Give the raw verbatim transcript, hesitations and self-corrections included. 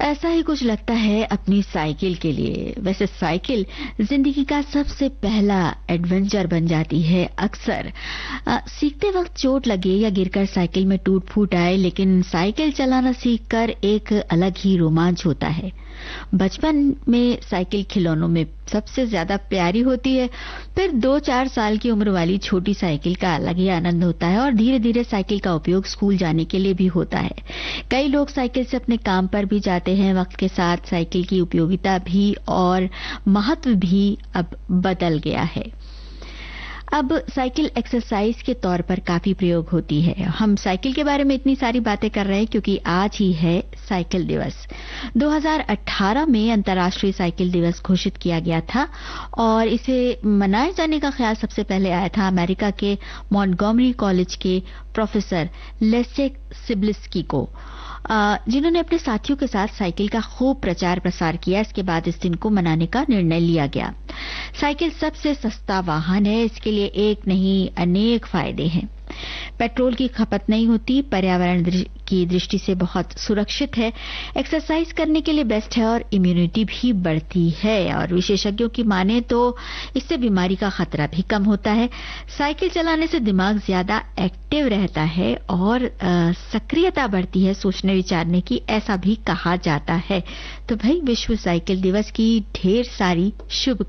ऐसा ही कुछ लगता है अपनी साइकिल के लिए। वैसे साइकिल जिंदगी का सबसे पहला एडवेंचर बन जाती है। अक्सर अ, सीखते वक्त चोट लगे या गिरकर साइकिल में टूट फूट आए, लेकिन साइकिल चलाना सीखकर एक अलग ही रोमांच होता है। बचपन में साइकिल खिलौनों में सबसे ज्यादा प्यारी होती है, फिर दो चार साल की उम्र वाली छोटी साइकिल का अलग ही आनंद होता है और धीरे धीरे साइकिल का उपयोग स्कूल जाने के लिए भी होता है। कई लोग साइकिल से अपने काम पर भी जाते हैं। वक्त के साथ साइकिल की उपयोगिता भी और महत्व भी अब बदल गया है। अब साइकिल एक्सरसाइज के तौर पर काफी प्रयोग होती है। हम साइकिल के बारे में इतनी सारी बातें कर रहे हैं क्योंकि आज ही है साइकिल दिवस। दो हज़ार अठारह में अंतर्राष्ट्रीय साइकिल दिवस घोषित किया गया था और इसे मनाए जाने का ख्याल सबसे पहले आया था अमेरिका के मॉन्टगोमरी कॉलेज के प्रोफेसर लेस्चे सिब्लिस्की को, जिन्होंने अपने साथियों के साथ साइकिल का खूब प्रचार प्रसार किया। इसके बाद इस दिन को मनाने का निर्णय लिया गया। साइकिल सबसे सस्ता वाहन है, इसके लिए एक नहीं अनेक फायदे हैं। पेट्रोल की खपत नहीं होती, पर्यावरण की दृष्टि से बहुत सुरक्षित है, एक्सरसाइज करने के लिए बेस्ट है और इम्यूनिटी भी बढ़ती है। और विशेषज्ञों की माने तो इससे बीमारी का खतरा भी कम होता है। साइकिल चलाने से दिमाग ज्यादा एक्टिव रहता है और सक्रियता बढ़ती है सोचने विचारने की, ऐसा भी कहा जाता है। तो भाई विश्व साइकिल दिवस की ढेर सारी शुभ